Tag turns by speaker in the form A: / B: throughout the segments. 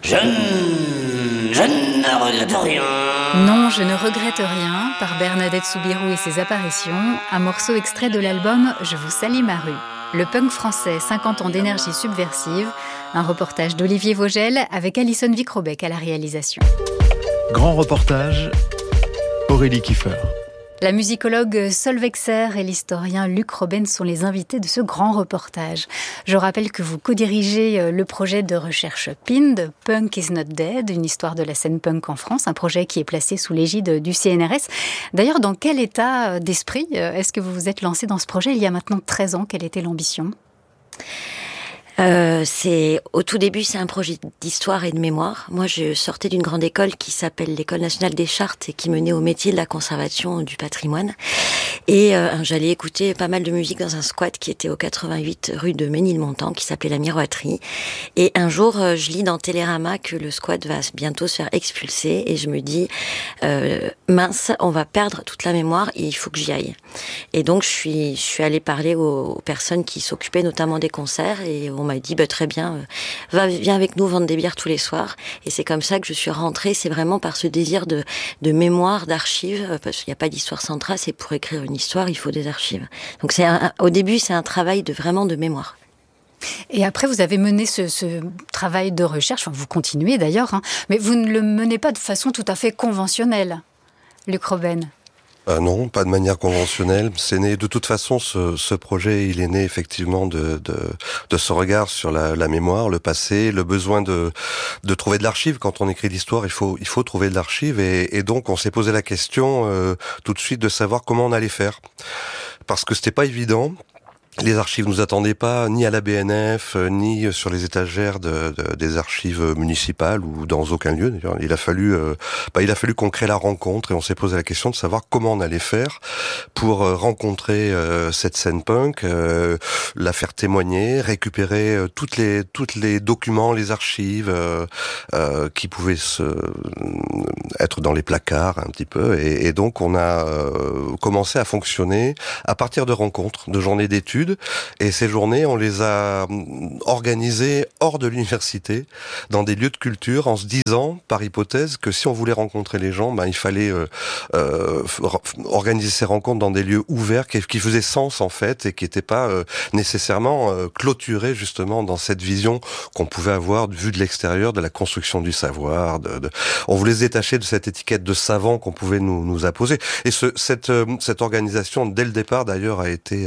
A: Je ne regrette rien.
B: Non, je ne regrette rien, par Bernadette Soubirous et ses apparitions, un morceau extrait de l'album Je vous salis ma rue. Le punk français, 50 ans d'énergie subversive, un reportage d'Olivier Vogel avec Alison Vicrobec à la réalisation.
C: Grand reportage, Aurélie Kiefer.
B: La musicologue Sol Vexer et l'historien Luc Robben sont les invités de ce grand reportage. Je rappelle que vous co-dirigez le projet de recherche PIND, Punk is not dead, une histoire de la scène punk en France, un projet qui est placé sous l'égide du CNRS. D'ailleurs, dans quel état d'esprit est-ce que vous vous êtes lancé dans ce projet il y a maintenant 13 ans? Quelle était l'ambition ?
D: Au tout début, c'est un projet d'histoire et de mémoire. Moi, je sortais d'une grande école qui s'appelle l'École nationale des chartes et qui menait au métier de la conservation du patrimoine. Et j'allais écouter pas mal de musique dans un squat qui était au 88 rue de Ménilmontant, qui s'appelait la Miroiterie. Et un jour, je lis dans Télérama que le squat va bientôt se faire expulser et je me dis mince, on va perdre toute la mémoire et il faut que j'y aille. Et donc, je suis allée parler aux personnes qui s'occupaient notamment des concerts et on m'a dit très bien, viens avec nous vendre des bières tous les soirs. Et c'est comme ça que je suis rentrée. C'est vraiment par ce désir de mémoire, d'archives, parce qu'il n'y a pas d'histoire sans trace. Et pour écrire une histoire, il faut des archives. Donc au début, c'est un travail vraiment de mémoire.
B: Et après, vous avez mené ce travail de recherche. Enfin, vous continuez d'ailleurs, hein, mais vous ne le menez pas de façon tout à fait conventionnelle, Luc Robben.
E: Non, pas de manière conventionnelle. C'est né, de toute façon, ce projet, il est né effectivement de ce regard sur la mémoire, le passé, le besoin de trouver de l'archive. Quand on écrit l'histoire, il faut trouver de l'archive, et donc on s'est posé la question tout de suite de savoir comment on allait faire, parce que c'était pas évident. Les archives nous attendaient pas, ni à la BNF, ni sur les étagères des archives municipales ou dans aucun lieu. D'ailleurs, il a fallu qu'on crée la rencontre et on s'est posé la question de savoir comment on allait faire pour rencontrer cette scène punk, la faire témoigner, récupérer toutes les documents, les archives qui pouvaient être dans les placards un petit peu. Et donc, on a commencé à fonctionner à partir de rencontres, de journées d'études. Et ces journées, on les a organisées hors de l'université, dans des lieux de culture, en se disant, par hypothèse, que si on voulait rencontrer les gens, il fallait organiser ces rencontres dans des lieux ouverts, qui faisaient sens en fait, et qui n'étaient pas nécessairement clôturés justement dans cette vision qu'on pouvait avoir vue de l'extérieur, de la construction du savoir. On voulait se détacher de cette étiquette de savant qu'on pouvait nous apposer. Et cette organisation, dès le départ d'ailleurs, a été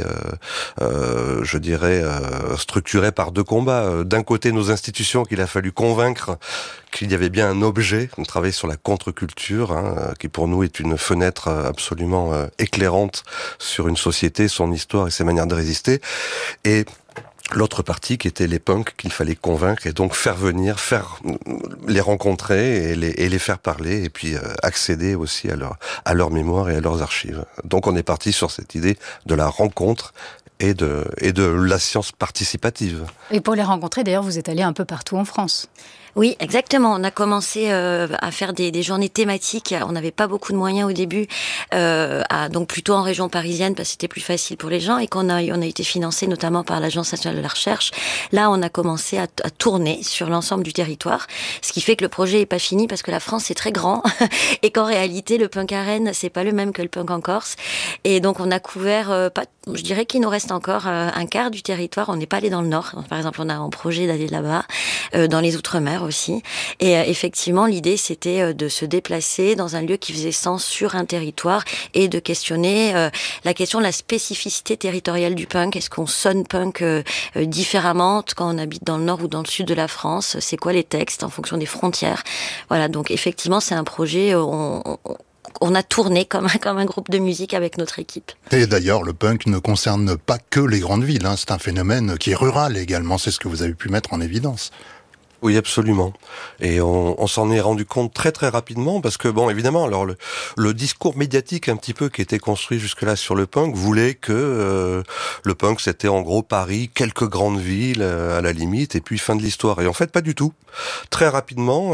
E: je dirais, structuré par deux combats. D'un côté, nos institutions qu'il a fallu convaincre qu'il y avait bien un objet. On travaillait sur la contre-culture, qui pour nous est une fenêtre absolument éclairante sur une société, son histoire et ses manières de résister. Et l'autre partie qui était les punks qu'il fallait convaincre et donc faire venir, les rencontrer et les faire parler et puis accéder aussi à leur mémoire et à leurs archives. Donc on est parti sur cette idée de la rencontre et de la science participative.
B: Et pour les rencontrer, d'ailleurs, vous êtes allé un peu partout en France.
D: Oui, exactement. On a commencé à faire des journées thématiques. On n'avait pas beaucoup de moyens au début, donc plutôt en région parisienne parce que c'était plus facile pour les gens et on a été financé notamment par l'Agence nationale de la recherche. Là, on a commencé à tourner sur l'ensemble du territoire, ce qui fait que le projet est pas fini parce que la France c'est très grand et qu'en réalité le punk à Rennes c'est pas le même que le punk en Corse. Et donc on a couvert, je dirais qu'il nous reste encore un quart du territoire. On n'est pas allé dans le nord. Par exemple, on a en projet d'aller là-bas, dans les Outre-mer aussi. Et effectivement, l'idée, c'était de se déplacer dans un lieu qui faisait sens sur un territoire et de questionner la question de la spécificité territoriale du punk. Est-ce qu'on sonne punk différemment quand on habite dans le nord ou dans le sud de la France? C'est quoi les textes en fonction des frontières? Voilà, donc effectivement, c'est un projet... On a tourné comme un groupe de musique avec notre équipe.
F: Et d'ailleurs, le punk ne concerne pas que les grandes villes. C'est un phénomène qui est rural également. C'est ce que vous avez pu mettre en évidence.
E: Oui, absolument. Et on s'en est rendu compte très très rapidement parce que évidemment, alors le discours médiatique un petit peu qui était construit jusque-là sur le punk voulait que le punk c'était en gros Paris, quelques grandes villes à la limite et puis fin de l'histoire. Et en fait, pas du tout. Très rapidement,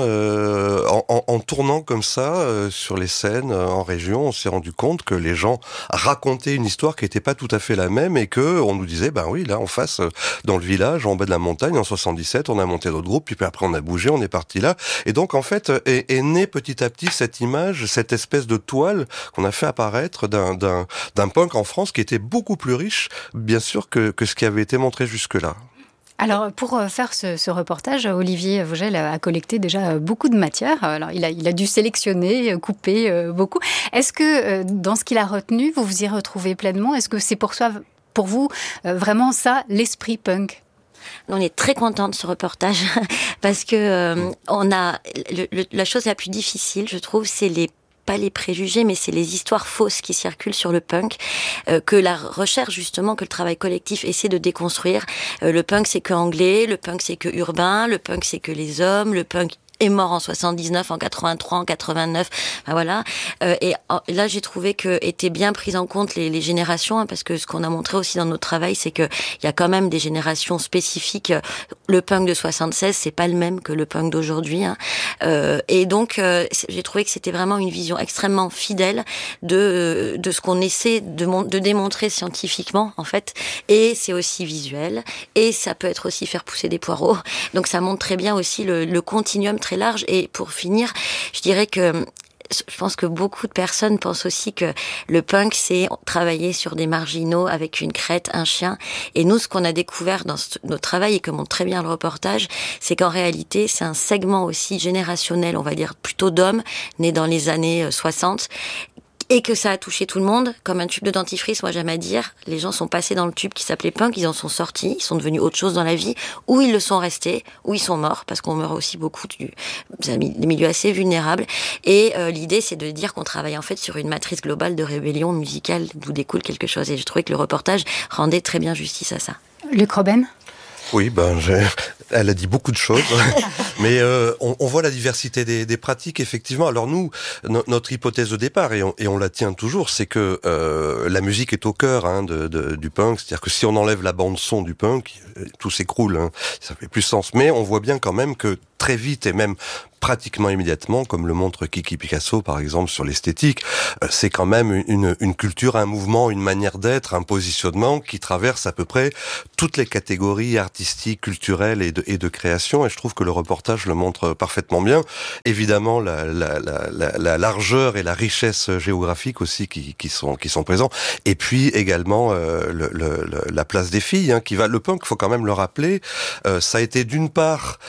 E: en tournant comme ça sur les scènes en région, on s'est rendu compte que les gens racontaient une histoire qui était pas tout à fait la même et que on nous disait oui, là en face dans le village, en bas de la montagne en 77, on a monté notre groupe puis puis après on a bougé, on est parti là. Et donc en fait est née petit à petit cette image, cette espèce de toile qu'on a fait apparaître d'un punk en France qui était beaucoup plus riche, bien sûr, que ce qui avait été montré jusque-là.
B: Alors, pour faire ce reportage, Olivier Vogel a collecté déjà beaucoup de matière. Alors, il a dû sélectionner, couper beaucoup. Est-ce que, dans ce qu'il a retenu, vous vous y retrouvez pleinement? Est-ce que c'est pour vous, vraiment ça, l'esprit punk?
D: On est très contents de ce reportage parce que on a la chose la plus difficile, je trouve, c'est pas les préjugés, mais c'est les histoires fausses qui circulent sur le punk, que la recherche justement, que le travail collectif essaie de déconstruire. Le punk c'est que anglais, le punk c'est que urbain, le punk c'est que les hommes, le punk est mort en 79, en 83, en 89, ben voilà. Et là, j'ai trouvé que étaient bien prises en compte les générations, hein, parce que ce qu'on a montré aussi dans notre travail, c'est que il y a quand même des générations spécifiques. Le punk de 76, c'est pas le même que le punk d'aujourd'hui. Hein. Et donc, j'ai trouvé que c'était vraiment une vision extrêmement fidèle de ce qu'on essaie de démontrer scientifiquement, en fait. Et c'est aussi visuel, et ça peut être aussi faire pousser des poireaux. Donc, ça montre très bien aussi le continuum très large. Et pour finir, je dirais que je pense que beaucoup de personnes pensent aussi que le punk, c'est travailler sur des marginaux avec une crête, un chien. Et nous, ce qu'on a découvert dans notre travail et que montre très bien le reportage, c'est qu'en réalité, c'est un segment aussi générationnel, on va dire plutôt d'hommes, nés dans les années 60, et que ça a touché tout le monde, comme un tube de dentifrice, moi j'aime à dire. Les gens sont passés dans le tube qui s'appelait punk, ils en sont sortis, ils sont devenus autre chose dans la vie, ou ils le sont restés, ou ils sont morts, parce qu'on meurt aussi beaucoup des milieux assez vulnérables. Et l'idée, c'est de dire qu'on travaille en fait sur une matrice globale de rébellion musicale, d'où découle quelque chose. Et je trouvais que le reportage rendait très bien justice à ça.
B: Luc Robben?
E: Oui, elle a dit beaucoup de choses, mais on voit la diversité des pratiques, effectivement. Alors nous, notre hypothèse de départ, et on la tient toujours, c'est que la musique est au cœur du punk, c'est-à-dire que si on enlève la bande-son du punk, tout s'écroule, hein, ça fait plus sens. Mais on voit bien quand même que très vite, et même pratiquement immédiatement, comme le montre Kiki Picasso par exemple sur l'esthétique, c'est quand même une culture, un mouvement, une manière d'être, un positionnement qui traverse à peu près toutes les catégories artistiques, culturelles et de création, et je trouve que le reportage le montre parfaitement bien. Évidemment, la largeur et la richesse géographique aussi qui sont présents, et puis également la place des filles, hein, le punk, faut quand même le rappeler, ça a été d'une part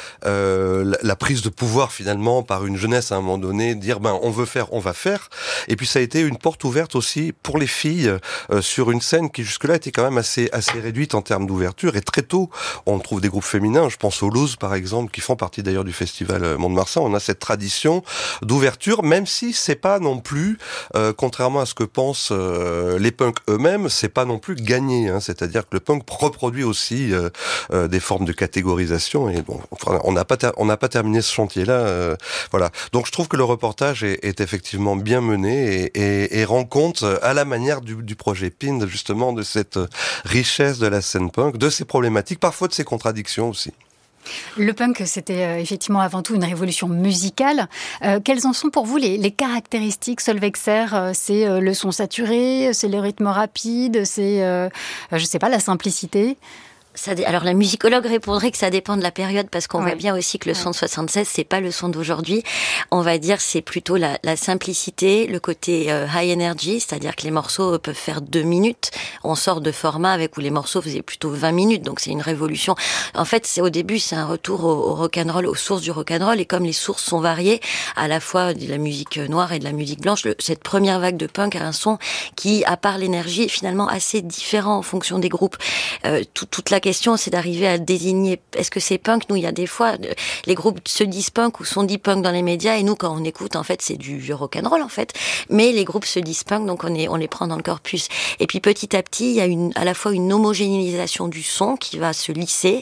E: la prise de pouvoir finalement par une jeunesse à un moment donné, dire on veut faire, on va faire, et puis ça a été une porte ouverte aussi pour les filles sur une scène qui jusque-là était quand même assez réduite en termes d'ouverture, et très tôt on trouve des groupes féminins, je pense aux Loos par exemple, qui font partie d'ailleurs du festival Mont-de-Marsan. On a cette tradition d'ouverture, même si c'est pas non plus, contrairement à ce que pensent les punks eux-mêmes, c'est pas non plus gagné, hein, c'est-à-dire que le punk reproduit aussi des formes de catégorisation, et bon, on n'a pas terminé ce chantier-là. Voilà. Donc je trouve que le reportage est effectivement bien mené et rend compte, à la manière du projet PIND, justement, de cette richesse de la scène punk, de ses problématiques, parfois de ses contradictions aussi.
B: Le punk, c'était effectivement avant tout une révolution musicale. Quelles en sont pour vous les caractéristiques Solveig-Serre? C'est le son saturé, c'est le rythme rapide, c'est, je sais pas, la simplicité?
D: Alors la musicologue répondrait que ça dépend de la période, parce qu'on voit bien aussi que le son de 76, c'est pas le son d'aujourd'hui. On va dire c'est plutôt la simplicité, le côté high energy, c'est-à-dire que les morceaux peuvent faire 2 minutes. On sort de format où les morceaux faisaient plutôt 20 minutes, donc c'est une révolution. En fait, au début, c'est un retour au rock'n'roll, aux sources du rock'n'roll, et comme les sources sont variées, à la fois de la musique noire et de la musique blanche, cette première vague de punk a un son qui, à part l'énergie, est finalement assez différent en fonction des groupes. Toute la question, c'est d'arriver à désigner, est-ce que c'est punk? Nous, il y a des fois, les groupes se disent punk ou sont dit punk dans les médias, et nous, quand on écoute, en fait, c'est du vieux rock'n'roll, en fait. Mais les groupes se disent punk, donc on les prend dans le corpus. Et puis, petit à petit, il y a à la fois une homogénéisation du son qui va se lisser,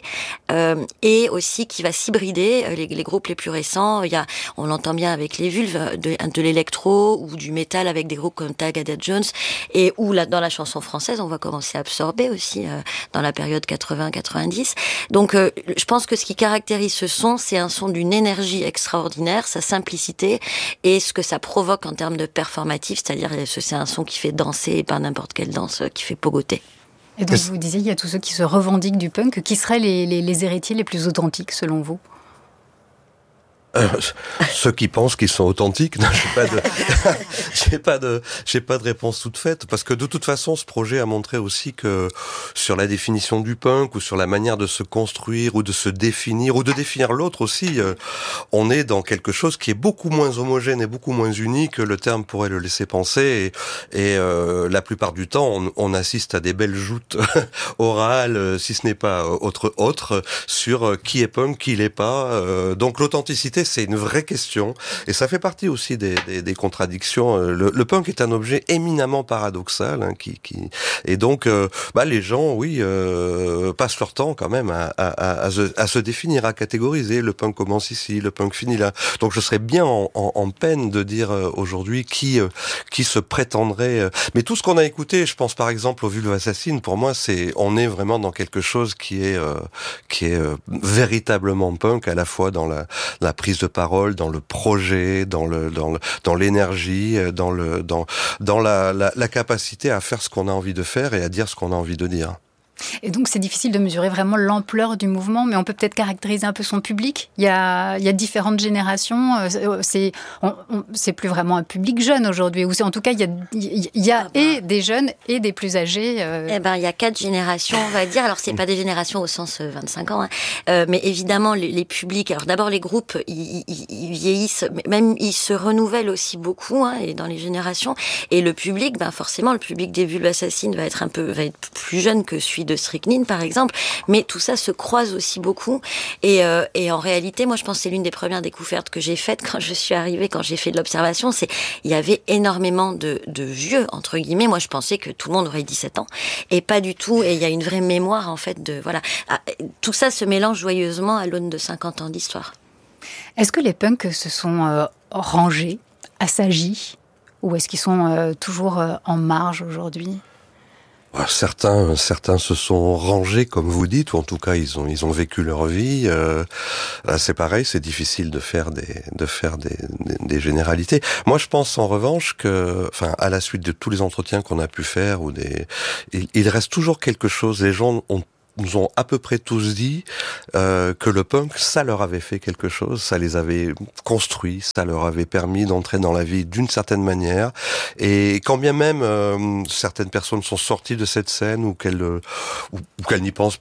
D: et aussi qui va s'hybrider. Les groupes les plus récents, on l'entend bien avec les Vulves, de l'électro ou du métal avec des groupes comme Tag Dead Jones, et où dans la chanson française, on va commencer à absorber aussi, dans la période 80-90. Donc, je pense que ce qui caractérise ce son, c'est un son d'une énergie extraordinaire, sa simplicité, et ce que ça provoque en termes de performatif, c'est-à-dire c'est un son qui fait danser, et pas n'importe quelle danse, qui fait pogoter.
B: Et donc, vous disiez, il y a tous ceux qui se revendiquent du punk. Qui seraient les héritiers les plus authentiques, selon vous?
E: Ceux qui pensent qu'ils sont authentiques, non, j'ai pas de réponse toute faite, parce que de toute façon, ce projet a montré aussi que sur la définition du punk ou sur la manière de se construire ou de se définir ou de définir l'autre aussi, on est dans quelque chose qui est beaucoup moins homogène et beaucoup moins uni que le terme pourrait le laisser penser. Et la plupart du temps, on assiste à des belles joutes orales, si ce n'est pas autre, sur qui est punk, qui l'est pas. Donc l'authenticité, c'est une vraie question, et ça fait partie aussi des contradictions. Le punk est un objet éminemment paradoxal, hein, et donc les gens, oui, passent leur temps quand même à se définir, à catégoriser. Le punk commence ici, le punk finit là. Donc je serais bien en peine de dire aujourd'hui qui se prétendrait. Mais tout ce qu'on a écouté, je pense par exemple aux Vulves Assassines, pour moi, on est vraiment dans quelque chose qui est véritablement punk, à la fois dans la prise de parole, dans le projet, dans l'énergie, dans la capacité à faire ce qu'on a envie de faire et à dire ce qu'on a envie de dire.
B: Et donc c'est difficile de mesurer vraiment l'ampleur du mouvement, mais on peut peut-être caractériser un peu son public. Il y a différentes générations. C'est plus vraiment un public jeune aujourd'hui. Ou en tout cas, il y a et des jeunes et des plus âgés.
D: Il y a 4 générations, on va dire. Alors c'est pas des générations au sens 25 ans, hein. Mais évidemment les publics. Alors d'abord les groupes, ils vieillissent, même ils se renouvellent aussi beaucoup, hein, et dans les générations. Et le public, forcément, le public des Vulves Assassines va être plus jeune que celui de Strychnine par exemple, mais tout ça se croise aussi beaucoup, et en réalité moi je pense que c'est l'une des premières découvertes que j'ai faites quand je suis arrivée, quand j'ai fait de l'observation, c'est il y avait énormément de vieux entre guillemets. Moi je pensais que tout le monde aurait 17 ans, et pas du tout, et il y a une vraie mémoire en fait de voilà. Tout ça se mélange joyeusement à l'aune de 50 ans d'histoire.
B: Est-ce que les punks se sont rangés, assagis, ou est-ce qu'ils sont toujours en marge aujourd'hui ?
E: Certains se sont rangés, comme vous dites, ou en tout cas ils ont vécu leur vie. Là, c'est pareil, c'est difficile de faire des généralités. Moi, je pense en revanche que, à la suite de tous les entretiens qu'on a pu faire, il reste toujours quelque chose. Les gens nous ont à peu près tous dit que le punk, ça leur avait fait quelque chose, ça les avait construits, ça leur avait permis d'entrer dans la vie d'une certaine manière. Et quand bien même certaines personnes sont sorties de cette scène ou qu'elles n'y pensent,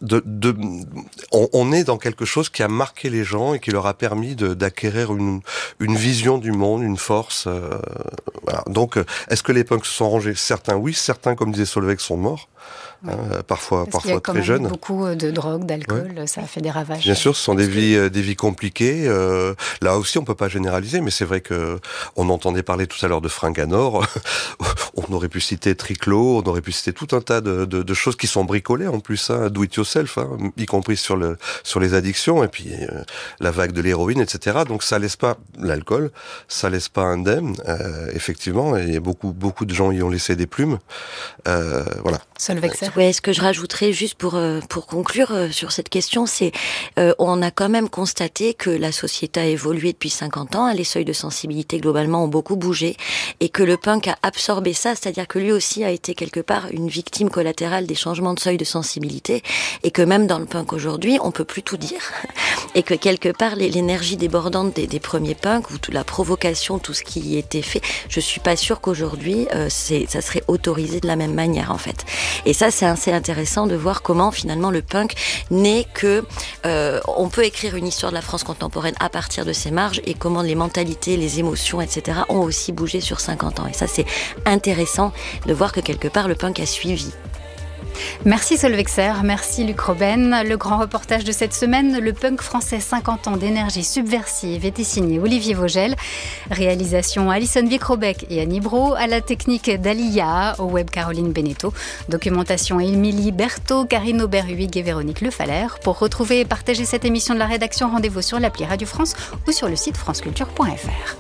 E: on est dans quelque chose qui a marqué les gens et qui leur a permis d'acquérir une vision du monde, une force. Voilà. Donc, est-ce que les punks se sont rangés ? Certains oui, certains, comme disait Solveig, sont morts. Ouais. Parfois très jeunes.
B: Beaucoup de drogue, d'alcool, ouais. Ça a fait des ravages.
E: Bien sûr, ce sont des vies compliquées. Là aussi, on peut pas généraliser, mais c'est vrai que on entendait parler tout à l'heure de fringues à Nord. On aurait pu citer Triclo, on aurait pu citer tout un tas de choses qui sont bricolées en plus, hein, do it yourself, hein, y compris sur les addictions, et puis la vague de l'héroïne, etc. Donc ça laisse pas l'alcool, ça laisse pas indemne, effectivement, et beaucoup de gens y ont laissé des plumes. Voilà.
B: Solveig.
D: Ouais, ce que je rajouterais juste pour conclure sur cette question, c'est on a quand même constaté que la société a évolué depuis 50 ans, les seuils de sensibilité globalement ont beaucoup bougé, et que le punk a absorbé ça, c'est-à-dire que lui aussi a été quelque part une victime collatérale des changements de seuil de sensibilité, et que même dans le punk aujourd'hui, on peut plus tout dire, et que quelque part l'énergie débordante des premiers punks, ou toute la provocation, tout ce qui y était fait, je suis pas sûre qu'aujourd'hui ça serait autorisé de la même manière en fait. Et ça, c'est assez intéressant de voir comment finalement le punk n'est que... on peut écrire une histoire de la France contemporaine à partir de ses marges, et comment les mentalités, les émotions, etc. ont aussi bougé sur 50 ans. Et ça, c'est intéressant de voir que quelque part, le punk a suivi.
B: Merci Solveig Serre, merci Luc Robben. Le grand reportage de cette semaine, le punk français 50 ans d'énergie subversive, était signé Olivier Vogel. Réalisation Alison Vic-Robec et Annie Brault. À la technique d'Alia, au web Caroline Beneteau. Documentation Émilie Berthaud, Karine Aubert-Huyghe et Véronique Lefaller. Pour retrouver et partager cette émission de la rédaction, rendez-vous sur l'appli Radio France ou sur le site franceculture.fr.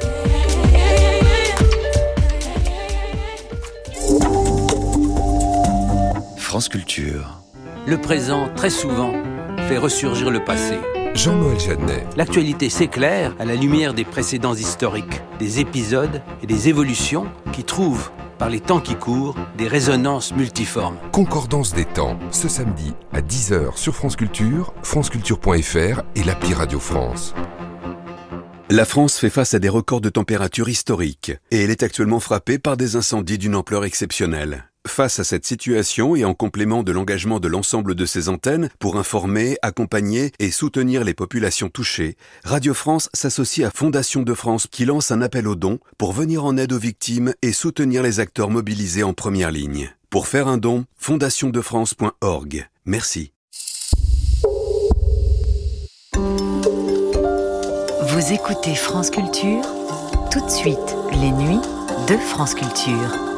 G: France Culture.
H: Le présent, très souvent, fait ressurgir le passé.
I: Jean-Noël Jeannet.
H: L'actualité s'éclaire à la lumière des précédents historiques, des épisodes et des évolutions qui trouvent, par les temps qui courent, des résonances multiformes.
I: Concordance des temps, ce samedi à 10h sur France Culture, franceculture.fr et l'appli Radio France.
J: La France fait face à des records de température historiques et elle est actuellement frappée par des incendies d'une ampleur exceptionnelle. Face à cette situation et en complément de l'engagement de l'ensemble de ses antennes pour informer, accompagner et soutenir les populations touchées, Radio France s'associe à Fondation de France qui lance un appel aux dons pour venir en aide aux victimes et soutenir les acteurs mobilisés en première ligne. Pour faire un don, fondationdefrance.org. Merci.
K: Vous écoutez France Culture, tout de suite, les nuits de France Culture.